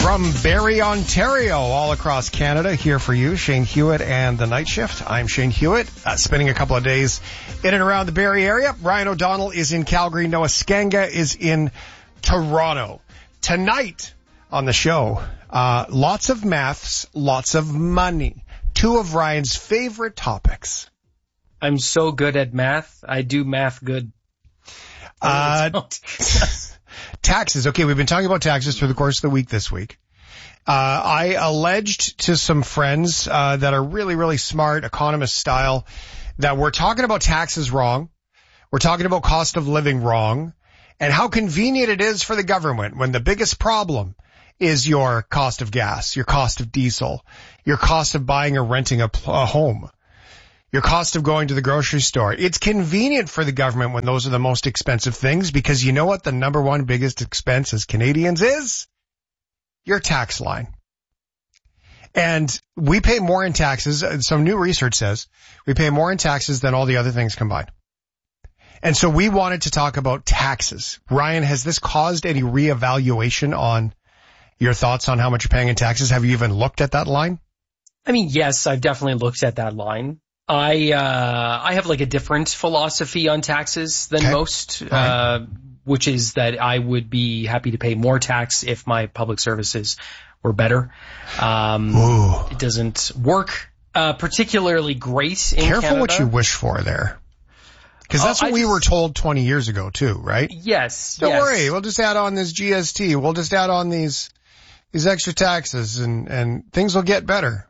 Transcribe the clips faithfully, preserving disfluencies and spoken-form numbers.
From Barrie, Ontario, all across Canada, here for you, Shane Hewitt and the Night Shift. I'm Shane Hewitt, uh, spending a couple of days in and around the Barrie area. Ryan O'Donnell is in Calgary. Noah Skanga is in Toronto. Tonight on the show, uh, lots of maths, lots of money. Two of Ryan's favorite topics. I'm so good at math. I do math good. Uh, taxes. Okay, we've been talking about taxes through the course of the week this week. Uh, I alleged to some friends uh, that are really, really smart, economist style, that we're talking about taxes wrong. We're talking about cost of living wrong, and how convenient it is for the government when the biggest problem is your cost of gas, your cost of diesel, your cost of buying or renting a, a home, your cost of going to the grocery store. It's convenient for the government when those are the most expensive things, because you know what the number one biggest expense as Canadians is? Your tax line. And we pay more in taxes. Some new research says we pay more in taxes than all the other things combined. And so we wanted to talk about taxes. Ryan, has this caused any reevaluation on your thoughts on how much you're paying in taxes? Have you even looked at that line? I mean, yes, I've definitely looked at that line. I uh I have like a different philosophy on taxes than okay. most, right. uh which is that I would be happy to pay more tax if my public services were better. Um Ooh. It doesn't work uh particularly great in Careful Canada. what you wish for there. Because that's uh, what I we just, were told twenty years ago too, right? Yes. Don't yes. worry, we'll just add on this G S T. We'll just add on these these extra taxes and, and things will get better.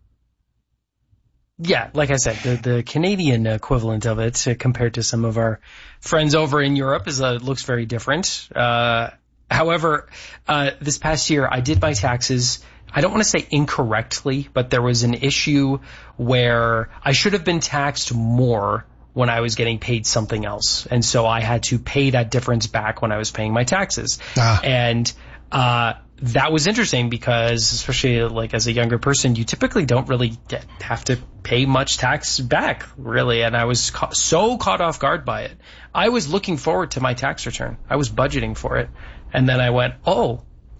Yeah, like I said, the, the Canadian equivalent of it uh, compared to some of our friends over in Europe is uh, looks very different. Uh, however, uh, this past year I did my taxes. I don't want to say incorrectly, but there was an issue where I should have been taxed more when I was getting paid something else. And so I had to pay that difference back when I was paying my taxes. Ah. And, uh, that was interesting because, especially like as a younger person, you typically don't really get, have to pay much tax back, really. And I was ca- so caught off guard by it. I was looking forward to my tax return. I was budgeting for it. And then I went, oh,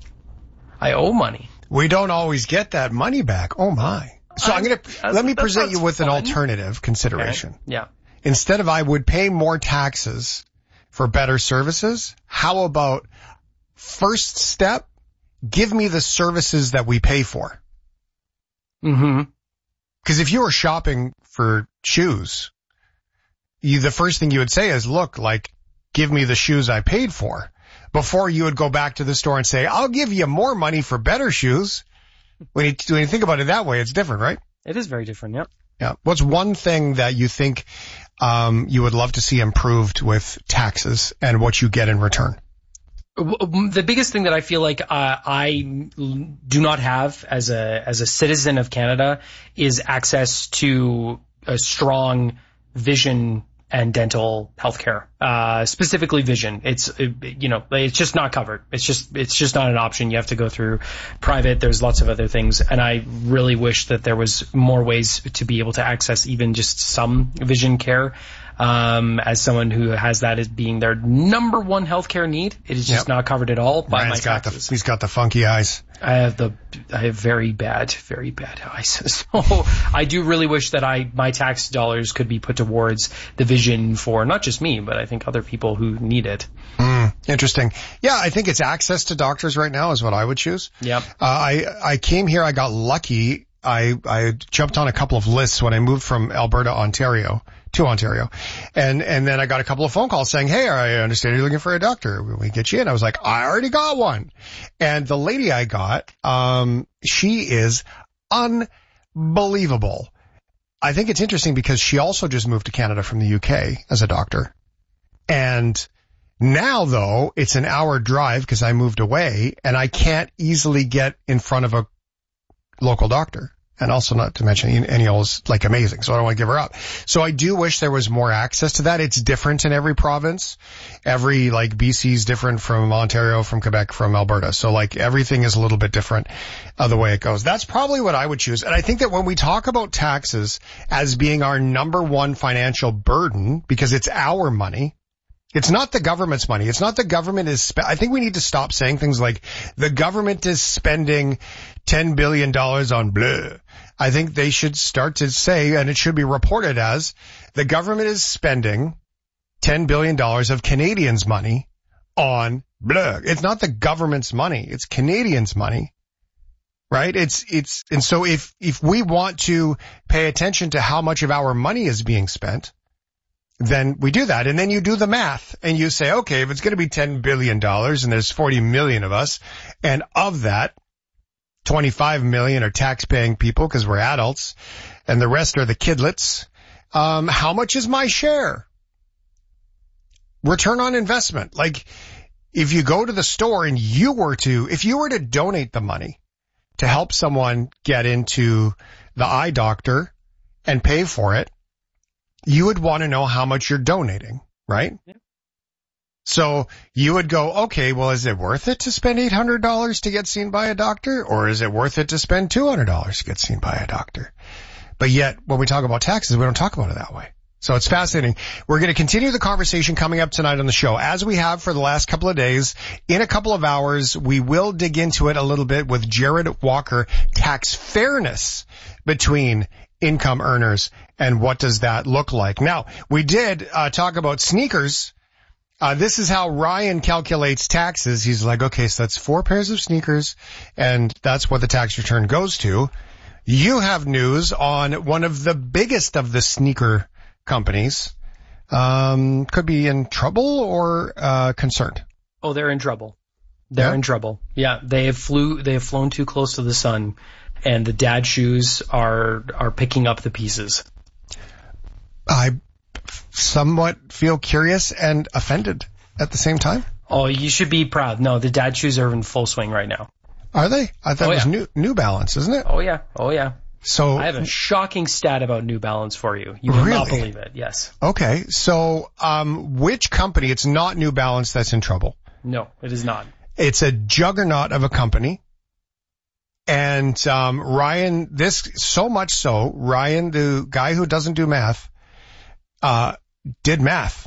I owe money. We don't always get that money back. Oh my. So I'm, I'm going to, let me present you with fun. an alternative consideration. Okay. Yeah. Instead of I would pay more taxes for better services, how about first step, give me the services that we pay for? Mm-hmm. Because if you were shopping for shoes, you, the first thing you would say is, look, like, give me the shoes I paid for, before you would go back to the store and say, I'll give you more money for better shoes. When you, when you think about it that way, it's different, right? It is very different, yep. Yeah. What's one thing that you think um you would love to see improved with taxes and what you get in return? The biggest thing that I feel like uh, I do not have as a as a citizen of Canada is access to a strong vision and dental healthcare, uh, specifically vision. It's, you know, it's just not covered. It's just, it's just not an option. You have to go through private. There's lots of other things. And I really wish that there was more ways to be able to access even just some vision care. Um, as someone who has that as being their number one healthcare need, it is just yep. not covered at all by Ryan's my got taxes. The, he's got the funky eyes. I have the, I have very bad, very bad eyes. So I do really wish that I, my tax dollars could be put towards the vision for not just me, but I think other people who need it. Mm, interesting. Yeah, I think it's access to doctors right now is what I would choose. Yep. Uh, I, I came here, I got lucky. I, I jumped on a couple of lists when I moved from Alberta, Ontario. to Ontario. And, and then I got a couple of phone calls saying, hey, I understand you're looking for a doctor. Will we get you in? I was like, I already got one. And the lady I got, um, she is unbelievable. I think it's interesting because she also just moved to Canada from the U K as a doctor. And now though, it's an hour drive because I moved away and I can't easily get in front of a local doctor. And also not to mention Eniel is like amazing, so I don't want to give her up. So I do wish there was more access to that. It's different in every province. Every, like, B C is different from Ontario, from Quebec, from Alberta. So, like, everything is a little bit different uh, the way it goes. That's probably what I would choose. And I think that when we talk about taxes as being our number one financial burden, because it's our money, It's not the government's money. It's not the government is, spe- I think we need to stop saying things like the government is spending ten billion dollars on blah. I think they should start to say, and it should be reported as, the government is spending ten billion dollars of Canadians' money on blah. It's not the government's money. It's Canadians' money. Right? It's, it's, and so if, if we want to pay attention to how much of our money is being spent, then we do that. And then you do the math and you say, okay, if it's going to be ten billion dollars and there's forty million of us, and of that, twenty-five million are tax-paying people because we're adults, and the rest are the kidlets, um, how much is my share? Return on investment. Like, if you go to the store and you were to, if you were to donate the money to help someone get into the eye doctor and pay for it, you would want to know how much you're donating, right? Yeah. So you would go, okay, well, is it worth it to spend eight hundred dollars to get seen by a doctor? Or is it worth it to spend two hundred dollars to get seen by a doctor? But yet, when we talk about taxes, we don't talk about it that way. So it's fascinating. We're going to continue the conversation coming up tonight on the show, as we have for the last couple of days. In a couple of hours, we will dig into it a little bit with Jared Walker, tax fairness between income earners and what does that look like. Now, we did uh, talk about sneakers. Uh, this is how Ryan calculates taxes. He's like, okay, so that's four pairs of sneakers, and that's what the tax return goes to. You have news on one of the biggest of the sneaker companies. Um, could be in trouble or uh, concerned. Oh, they're in trouble. They're yeah? in trouble. Yeah, they have flew. They have flown too close to the sun, and the dad shoes are are picking up the pieces. I somewhat feel curious and offended at the same time. Oh, you should be proud. No, the dad shoes are in full swing right now. Are they? I thought oh, it was yeah. New New Balance, isn't it? Oh yeah, oh yeah. So I have a shocking stat about New Balance for you. You will really? not believe it. Yes. Okay, so um, which company? It's not New Balance that's in trouble. No, it is not. It's a juggernaut of a company. And um, Ryan, this so much so, Ryan, the guy who doesn't do math, uh, did math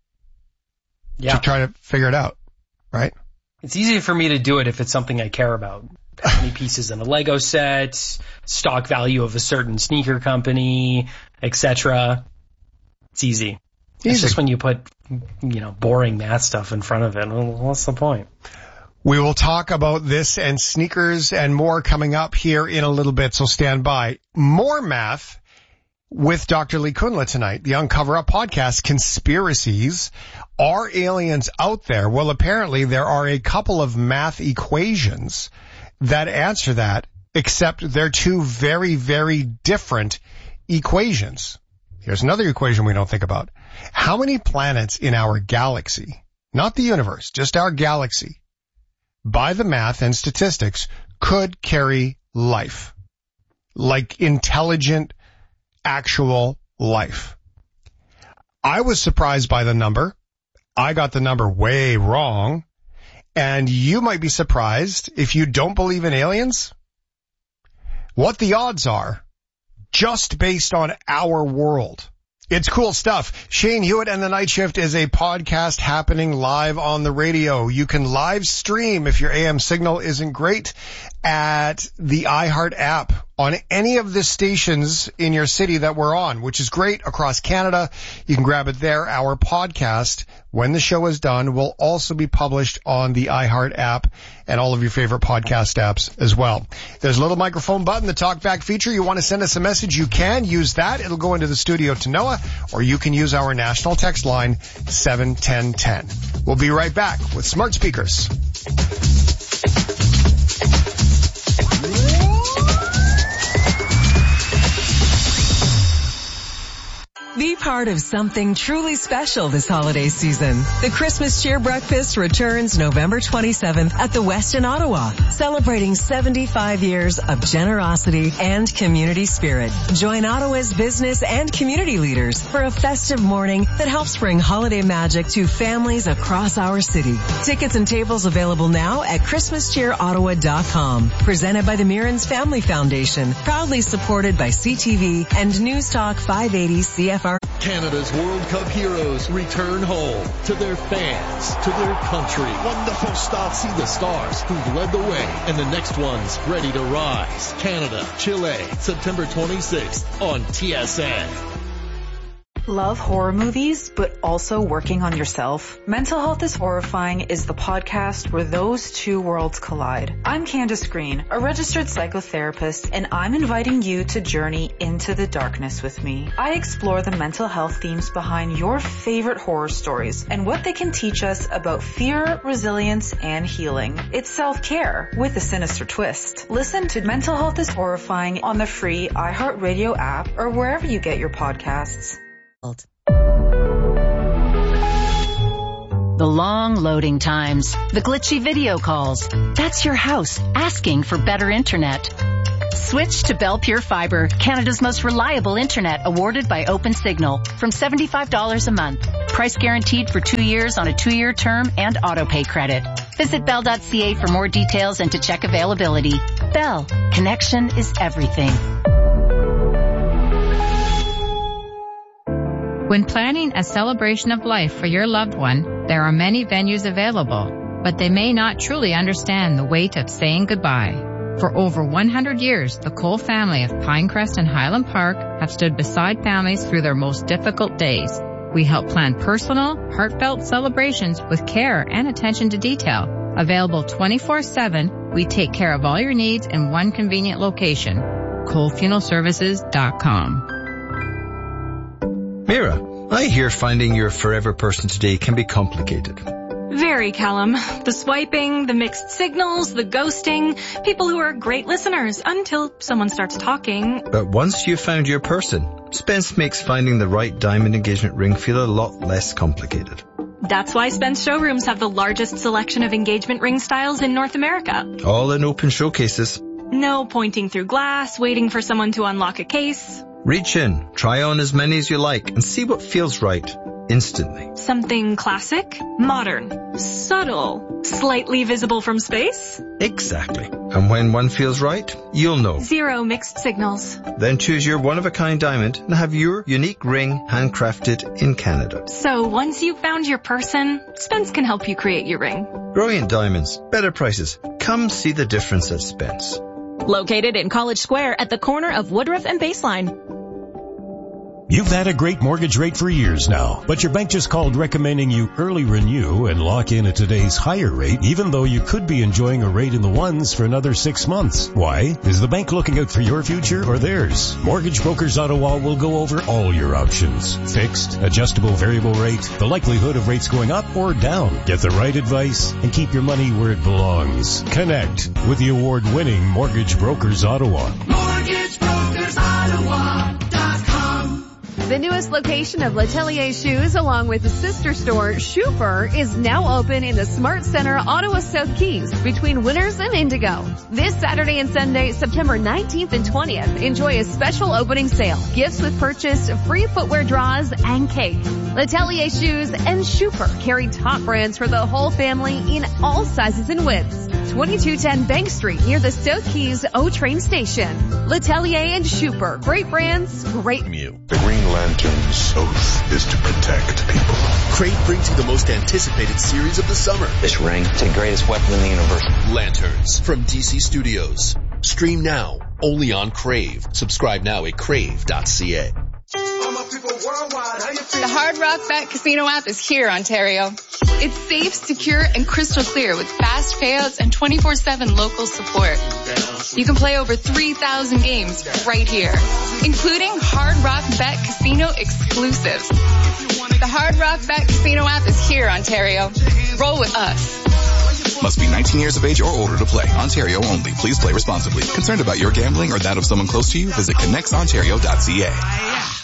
yeah. to try to figure it out, right? It's easy for me to do it if it's something I care about. How many pieces in a Lego set, stock value of a certain sneaker company, et cetera. It's easy. easy. It's just when you put, you know, boring math stuff in front of it. Well, what's the point? We will talk about this and sneakers and more coming up here in a little bit, so stand by. More math with Doctor Lee Kundla tonight, the Uncover Up podcast, Conspiracies. Are aliens out there? Well, apparently there are a couple of math equations that answer that, except they're two very, very different equations. Here's another equation we don't think about. How many planets in our galaxy, not the universe, just our galaxy, by the math and statistics, could carry life? Like intelligent, actual life. I was surprised by the number. I got the number way wrong. And you might be surprised if you don't believe in aliens, what the odds are just based on our world. It's cool stuff. Shane Hewitt and the Night Shift is a podcast happening live on the radio. You can live stream if your A M signal isn't great at the iHeart app on any of the stations in your city that we're on, which is great across Canada. You can grab it there. Our podcast, when the show is done, will also be published on the iHeart app and all of your favorite podcast apps as well. There's a little microphone button, the talkback feature. You want to send us a message, you can use that. It'll go into the studio to Noah, or you can use our national text line, seven ten ten. We'll be right back with Smart Speakers. Be part of something truly special this holiday season. The Christmas Cheer Breakfast returns November twenty-seventh at the West in Ottawa, celebrating seventy-five years of generosity and community spirit. Join Ottawa's business and community leaders for a festive morning that helps bring holiday magic to families across our city. Tickets and tables available now at christmas cheer ottawa dot com. Presented by the Mirans Family Foundation, proudly supported by C T V and News Talk five eighty C F R. Canada's World Cup heroes return home to their fans, to their country. Wonderful start. See the stars who've led the way and the next one's ready to rise. Canada, Chile, September twenty-sixth on T S N. Love horror movies, but also working on yourself? Mental Health is Horrifying is the podcast where those two worlds collide. I'm Candace Green, a registered psychotherapist, and I'm inviting you to journey into the darkness with me. I explore the mental health themes behind your favorite horror stories and what they can teach us about fear, resilience, and healing. It's self-care with a sinister twist. Listen to Mental Health is Horrifying on the free iHeartRadio app or wherever you get your podcasts. The long loading times, the glitchy video calls. That's your house asking for better internet. Switch to Bell Pure Fiber, Canada's most reliable internet, awarded by OpenSignal, from seventy-five dollars a month. Price guaranteed for two years on a two-year term and auto-pay credit. Visit bell dot c a for more details and to check availability. Bell, connection is everything. When planning a celebration of life for your loved one, there are many venues available, but they may not truly understand the weight of saying goodbye. For over one hundred years, the Cole family of Pinecrest and Highland Park have stood beside families through their most difficult days. We help plan personal, heartfelt celebrations with care and attention to detail. Available twenty-four seven, we take care of all your needs in one convenient location. Cole Funeral Services dot com. Mira, I hear finding your forever person today can be complicated. Very, Callum. The swiping, the mixed signals, the ghosting. People who are great listeners until someone starts talking. But once you've found your person, Spence makes finding the right diamond engagement ring feel a lot less complicated. That's why Spence showrooms have the largest selection of engagement ring styles in North America. All in open showcases. No pointing through glass, waiting for someone to unlock a case. Reach in, try on as many as you like, and see what feels right instantly. Something classic, modern, subtle, slightly visible from space? Exactly. And when one feels right, you'll know. Zero mixed signals. Then choose your one-of-a-kind diamond and have your unique ring handcrafted in Canada. So once you've found your person, Spence can help you create your ring. Brilliant diamonds, better prices. Come see the difference at Spence. Located in College Square at the corner of Woodruff and Baseline. You've had a great mortgage rate for years now, but your bank just called recommending you early renew and lock in at today's higher rate, even though you could be enjoying a rate in the ones for another six months. Why? Is the bank looking out for your future or theirs? Mortgage Brokers Ottawa will go over all your options. Fixed, adjustable variable rate, the likelihood of rates going up or down. Get the right advice and keep your money where it belongs. Connect with the award-winning Mortgage Brokers Ottawa. Mortgage Brokers Ottawa. The newest location of L'Atelier Shoes, along with the sister store, Schuper, is now open in the Smart Center, Ottawa South Keys, between Winners and Indigo. This Saturday and Sunday, September nineteenth and twentieth, enjoy a special opening sale. Gifts with purchase, free footwear draws, and cake. L'Atelier Shoes and Schuper carry top brands for the whole family in all sizes and widths. twenty-two ten Bank Street, near the South Keys O-Train Station. L'Atelier and Schuper. Great brands, great you. The Green Lantern's oath is to protect people. Crave brings you the most anticipated series of the summer. This ring is the greatest weapon in the universe. Lanterns from D C Studios. Stream now, only on Crave. Subscribe now at crave dot c a. The Hard Rock Bet Casino app is here, Ontario. It's safe, secure, and crystal clear with fast payouts and twenty-four seven local support. You can play over three thousand games right here, including Hard Rock Bet Casino exclusives. The Hard Rock Bet Casino app is here, Ontario. Roll with us. Must be nineteen years of age or older to play. Ontario only. Please play responsibly. Concerned about your gambling or that of someone close to you? Visit connects ontario dot c a.